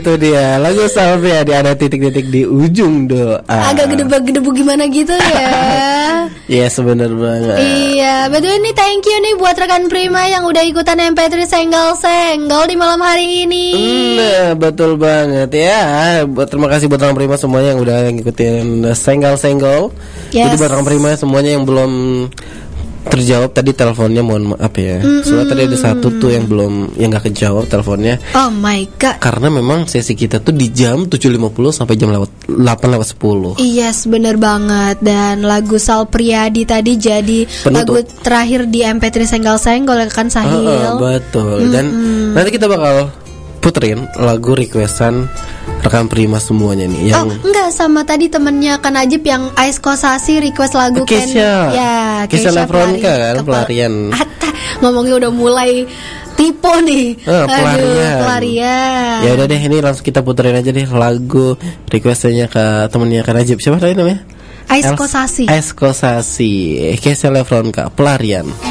Itu dia lagu Salvia, di ada titik-titik di ujung doa. Agak gedebak-gedebu gimana gitu ya. Iya sebenar banget. Iya, betul. Ini thank you nih buat rekan Prima yang udah ikutan MP3 senggol-senggol di malam hari ini. Nah, betul banget ya. Terima kasih buat rekan Prima semuanya yang udah ngikutin senggol-senggol. Yes. Jadi buat rekan Prima semuanya yang belum terjawab tadi teleponnya, mohon maaf ya. Soalnya tadi ada satu tuh yang nggak kejawab teleponnya. Oh my god. Karena memang sesi kita tuh di jam 7.50 sampai jam 8:10. Yes, bener banget. Dan lagu Sal Priadi tadi jadi lagu terakhir di MP3 senggol-senggol ya kan Sahil. Betul. Dan nanti kita bakal puterin lagu requestan rekan Prima semuanya nih yang enggak, sama tadi temennya kan Ajib yang Ais Kosasi request lagu Kesha. Ya, Kesha Lefronka kan pelarian. Ngomongnya udah mulai tipe nih. Pelarian. Ya udah deh, ini langsung kita puterin aja deh lagu requestannya ke temennya kan Ajib. Siapa tadi namanya? Ais Kosasi. Ais Kosasi, Kesha Lefronka, pelarian.